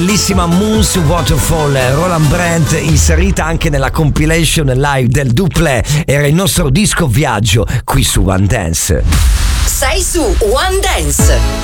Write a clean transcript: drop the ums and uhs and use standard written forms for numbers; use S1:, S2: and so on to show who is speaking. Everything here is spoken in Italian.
S1: bellissima Moon's Waterfall, Roland Brandt, inserita anche nella compilation live del Duplé. Era il nostro disco viaggio qui su One Dance.
S2: Sei su One Dance.